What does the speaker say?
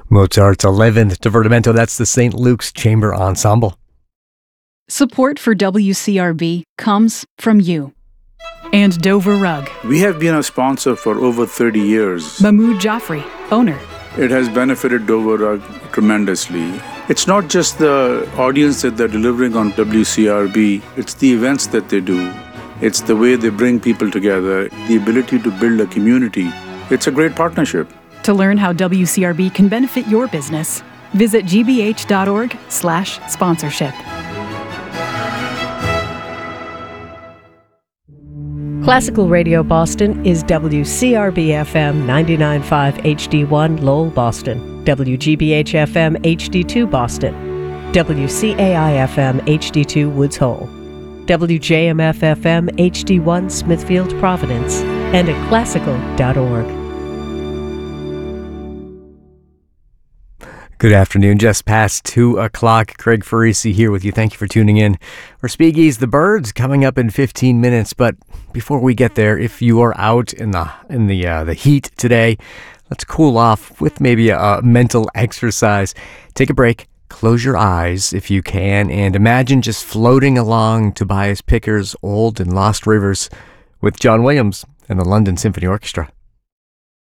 Mozart's 11th Divertimento, that's the St. Luke's Chamber Ensemble. Support for WCRB comes from you. And Dover Rug. We have been a sponsor for over 30 years. Mahmoud Jaffrey, owner. It has benefited Dover Rug tremendously. It's not just the audience that they're delivering on WCRB, it's the events that they do. It's the way they bring people together, the ability to build a community. It's a great partnership. To learn how WCRB can benefit your business, visit gbh.org/sponsorship. Classical Radio Boston is WCRB-FM 99.5 HD1 Lowell, Boston, WGBH-FM HD2 Boston, WCAI-FM HD2 Woods Hole, WJMF-FM HD1 Smithfield, Providence, and at classical.org. Good afternoon, just past 2 o'clock. Craig Farisi here with you. Thank you for tuning in. For Spiege's The Birds coming up in 15 minutes. But before we get there, if you are out in the heat today, let's cool off with maybe a mental exercise. Take a break, close your eyes if you can, and imagine just floating along Tobias Picker's Old and Lost Rivers with John Williams and the London Symphony Orchestra.